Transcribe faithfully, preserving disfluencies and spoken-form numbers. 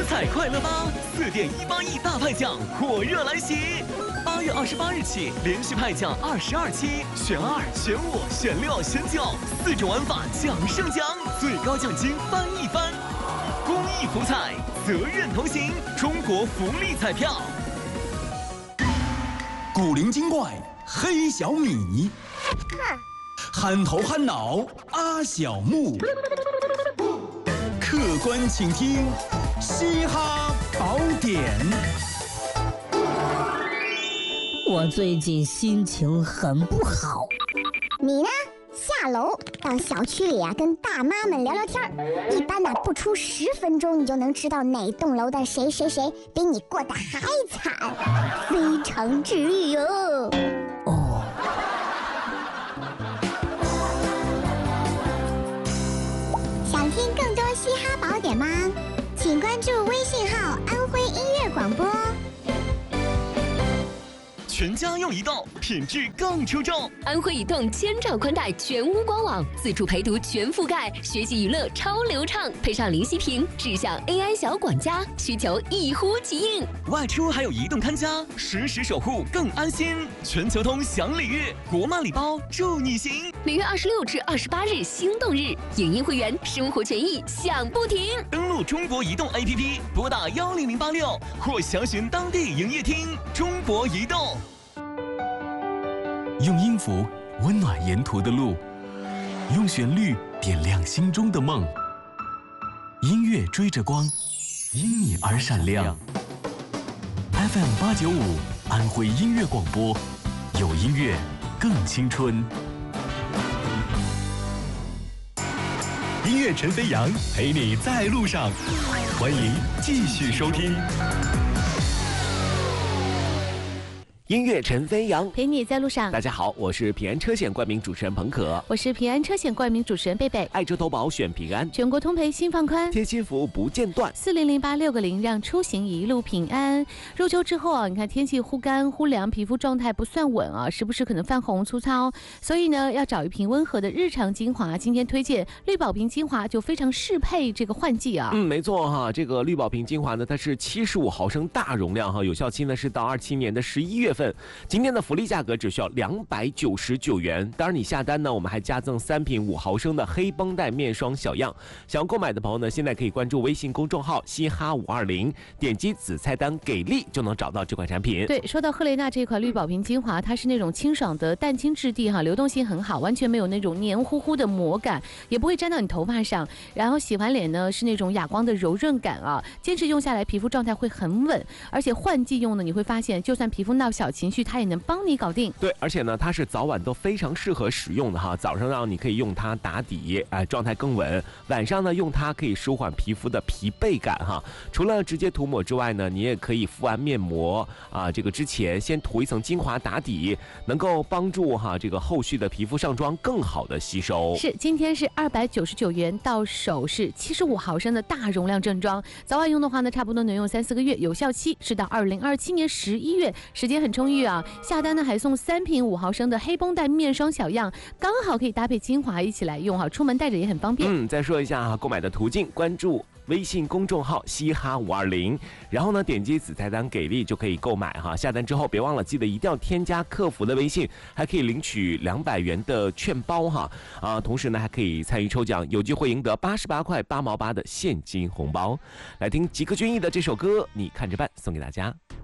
彩快乐吧！四点一八亿大派奖火热来袭，八月二十八日起连续派奖二十二期，选二、选五、选六、选九，四种玩法奖胜奖，最高奖金翻一番。公益福彩，责任同行，中国福利彩票。 古灵精怪黑小米，憨头憨脑阿小木，客官请听嘻哈宝典。 我最近心情很不好。 你呢？下楼到小区里啊，跟大妈们聊聊天儿。一般呢，不出十分钟，你就能知道哪栋楼的谁谁谁比你过得还惨，非常治愈哦。 哦。 想听更多嘻哈宝典吗？请关注微信号“安徽音乐广播”。 全家用移动，品质更出众。 安徽移动千兆宽带全屋官网，自助陪读全覆盖，学习娱乐超流畅，配上灵犀屏，智享 A I 小管家，需求一呼即应。 外出还有移动看家，实时守护更安心。全球通享礼遇，国漫礼包助你行。 每月二十六至二十八日心动日，影音会员生活权益享不停。 登录中国移动 A P P， 拨打幺零零八六或详询当地营业厅。中国移动。 用音符温暖沿途的路，用旋律点亮心中的梦。音乐追着光，因你而闪亮。F M 八九五安徽音乐广播，有音乐更青春。音乐陈飞扬陪你在路上，欢迎继续收听。 音乐陈飞扬陪你在路上。 大家好，我是平安车险冠名主持人彭可， 我是平安车险冠名主持人贝贝。 爱车投保选平安， 全国通赔心放宽， 贴心服务不间断。 四零零八六个零，让出行一路平安。入秋之后啊，你看天气忽干忽凉，皮肤状态不算稳啊，时不时可能泛红粗糙，所以呢，要找一瓶温和的日常精华。今天推荐绿宝瓶精华，就非常适配这个换季啊。 嗯，没错哈，这个绿宝瓶精华呢，它是七十五毫升大容量哈，有效期呢是到二七年的十一月份。今天的福利价格只需要两百九十九元，当然你下单呢，我们还加赠三瓶五毫升的黑绷带面霜小样。想要购买的朋友呢，现在可以关注微信公众号嘻哈五二零，点击子菜单给力就能找到这款产品。 对，说到赫蕾娜这款绿宝瓶精华，它是那种清爽的淡青质地哈，流动性很好，完全没有那种黏糊糊的膜感，也不会沾到你头发上。然后洗完脸呢是那种哑光的柔润感啊，坚持用下来皮肤状态会很稳，而且换季用呢，你会发现就算皮肤闹小情绪，它也能帮你搞定。 对，而且呢，它是早晚都非常适合使用的哈。早上让你可以用它打底，哎、呃，状态更稳；晚上呢，用它可以舒缓皮肤的疲惫感哈。除了直接涂抹之外呢，你也可以敷完面膜啊、呃，这个之前先涂一层精华打底，能够帮助哈这个后续的皮肤上妆更好的吸收。 是，今天是二百九十九元到手，是七十五毫升的大容量正装，早晚用的话呢，差不多能用三四个月，有效期是到二零二七年十一月，时间很充裕啊。下单呢还送三瓶五毫升的黑绷带面霜小样，刚好可以搭配精华一起来用哈，出门带着也很方便。 嗯，再说一下哈，购买的途径，关注微信公众号嘻哈五二零，然后呢点击子菜单给力就可以购买哈。下单之后别忘了记得一定要添加客服的微信，还可以领取两百元的券包哈啊，同时呢还可以参与抽奖，有机会赢得八十八块八毛八的现金红包。来听吉克隽逸的这首歌，你看着办，送给大家。